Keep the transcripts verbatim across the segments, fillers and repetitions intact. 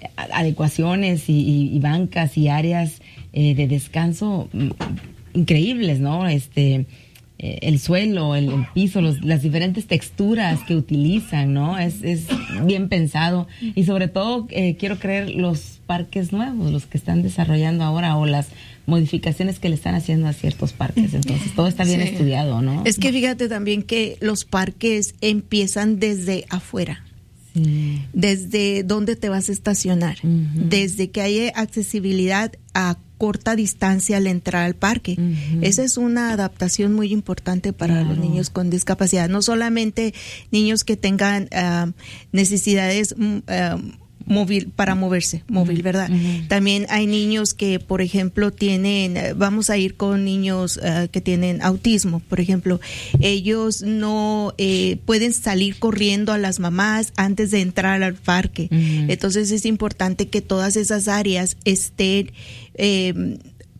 adecuaciones y, y, y bancas y áreas eh, de descanso m- increíbles, ¿no? Este, eh, el suelo, el, el piso, los, las diferentes texturas que utilizan, ¿no? Es, es bien pensado. Y sobre todo, eh, quiero creer, los parques nuevos, los que están desarrollando ahora, o las modificaciones que le están haciendo a ciertos parques. Entonces, todo está bien sí. estudiado, ¿no? Es que fíjate también que los parques empiezan desde afuera. Sí. Desde dónde te vas a estacionar, uh-huh. desde que haya accesibilidad a corta distancia al entrar al parque. Uh-huh. Esa es una adaptación muy importante para claro. los niños con discapacidad. No solamente niños que tengan uh, necesidades uh, móvil para moverse, móvil, ¿verdad? Uh-huh. También hay niños que, por ejemplo, tienen, vamos a ir con niños uh, que tienen autismo, por ejemplo, ellos no eh, pueden salir corriendo a las mamás antes de entrar al parque. Uh-huh. Entonces es importante que todas esas áreas estén eh,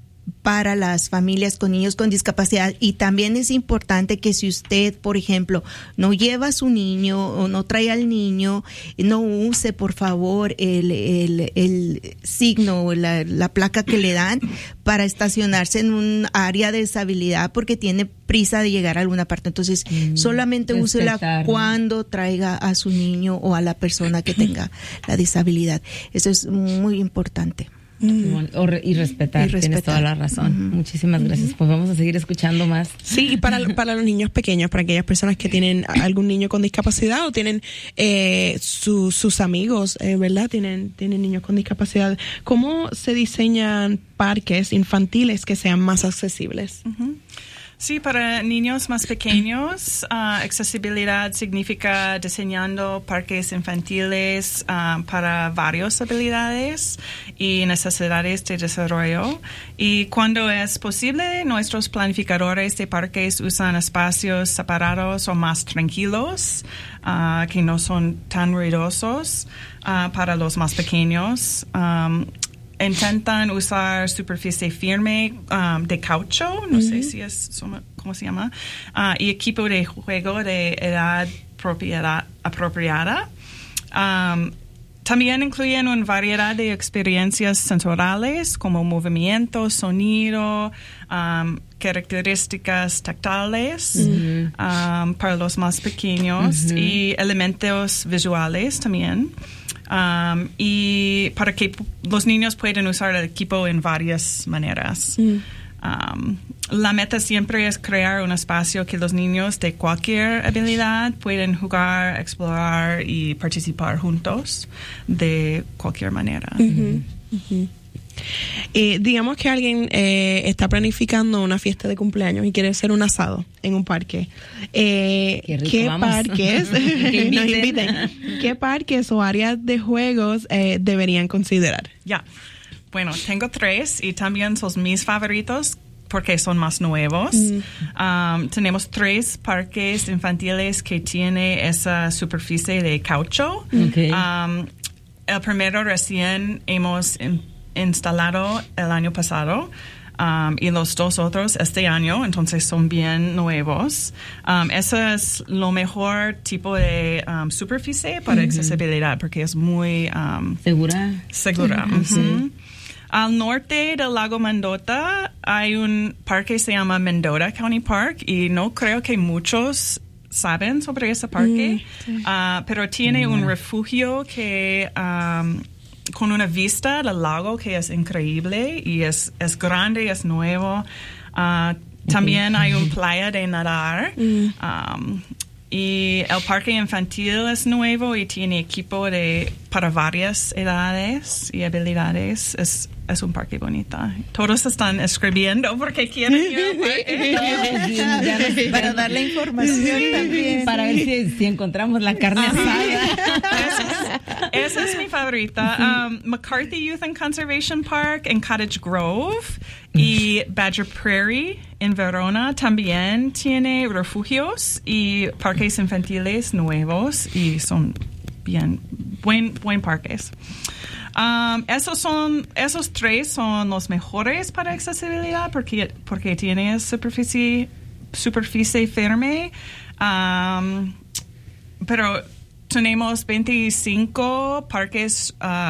para las familias con niños con discapacidad. Y también es importante que si usted, por ejemplo, no lleva a su niño o no trae al niño, no use, por favor, el, el, el signo, la, la placa que le dan para estacionarse en un área de deshabilidad porque tiene prisa de llegar a alguna parte. Entonces, mm, solamente úsela cuando traiga a su niño o a la persona que tenga la disabilidad. Eso es muy importante. Mm. O re, y, respetar, y respetar, tienes toda la razón. Uh-huh. Muchísimas gracias. Uh-huh. Pues vamos a seguir escuchando más. Sí, y para, para los niños pequeños, para aquellas personas que tienen algún niño con discapacidad o tienen eh, su, sus amigos, eh, ¿verdad? Tienen, tienen niños con discapacidad. ¿Cómo se diseñan parques infantiles que sean más accesibles? Uh-huh. Sí, para niños más pequeños, uh, accesibilidad significa diseñando parques infantiles uh, para varias habilidades y necesidades de desarrollo. Y cuando es posible, nuestros planificadores de parques usan espacios separados o más tranquilos, uh, que no son tan ruidosos uh, para los más pequeños. Um, Intentan usar superficie firme um, de caucho, no uh-huh. sé si es, ¿cómo se llama? Uh, y equipo de juego de edad propiedad, apropiada. Um, también incluyen una variedad de experiencias sensoriales como movimiento, sonido, um, características tactiles uh-huh. um, para los más pequeños uh-huh. y elementos visuales también. Um, y para que p- los niños puedan usar el equipo en varias maneras. Mm. Um, la meta siempre es crear un espacio que los niños de cualquier habilidad pueden jugar, explorar y participar juntos de cualquier manera. Uh-huh. Uh-huh. Eh, digamos que alguien eh, está planificando una fiesta de cumpleaños y quiere hacer un asado en un parque. Eh, Qué, rico, ¿qué parques que nos inviten? ¿Qué parques o áreas de juegos eh, deberían considerar? Ya, yeah. Bueno, tengo tres y también son mis favoritos porque son más nuevos. Mm. Um, tenemos tres parques infantiles que tienen esa superficie de caucho. Okay. Um, el primero recién hemos instalado el año pasado um, y los dos otros este año, entonces son bien nuevos. Um, ese es lo mejor tipo de um, superficie para uh-huh. accesibilidad porque es muy um, segura. Segura. Uh-huh. Uh-huh. Al norte del lago Mendota hay un parque que se llama Mendota County Park y no creo que muchos saben sobre ese parque, mm, sí. uh, pero tiene mm. un refugio que um, con una vista del lago que es increíble y es, es grande y es nuevo. Uh, también hay una playa de nadar. Mm. Um, y el parque infantil es nuevo y tiene equipo de para varias edades y habilidades. Es, es un parque bonito. Todos están escribiendo porque quieren ir al parque. Para darle información también. Para ver si, si encontramos la carne asada. Esa es, esa es mi favorita. Um, McCarthy Youth and Conservation Park en Cottage Grove y Badger Prairie en Verona también tiene refugios y parques infantiles nuevos y son bien buen buen parques. Um, esos son esos tres son los mejores para accesibilidad porque porque tiene superficie superficie firme, um, pero tenemos veinticinco parques uh,